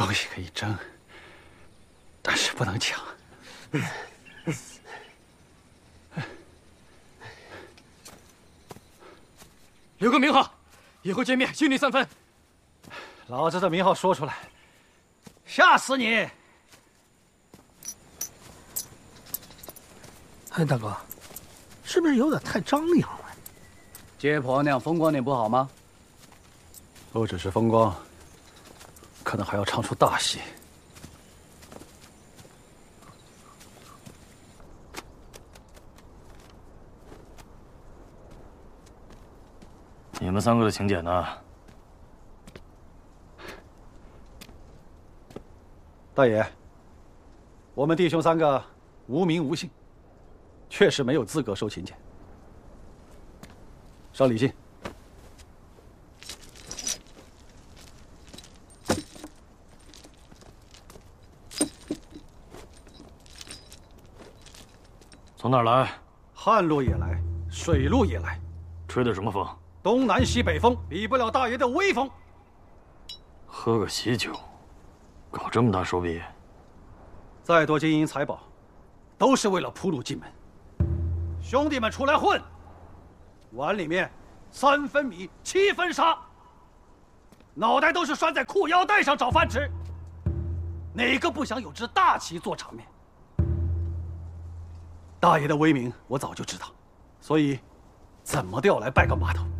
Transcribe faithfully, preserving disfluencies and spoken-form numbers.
东西可以争，但是不能抢。 留个名号，以后见面心领三分。 老子的名号说出来，吓死你！ 哎，大哥，是不是有点太张扬了？ 街婆那样风光点不好吗？ 不只是风光，可能还要唱出大戏。 你们三个的请柬呢？ 大爷，我们弟兄三个无名无姓，确实没有资格收请柬。烧礼金。 从哪儿来？ 旱路也来，水路也来， 吹的什么风？ 东南西北风，比不了大爷的威风。 喝个喜酒，搞这么大手笔？ 再多金银财宝，都是为了铺路进门。兄弟们出来混，碗里面三分米七分沙，脑袋都是拴在裤腰带上找饭吃。哪个不想有只大旗做场面？大爷的威名我早就知道，所以怎么都要来拜个码头。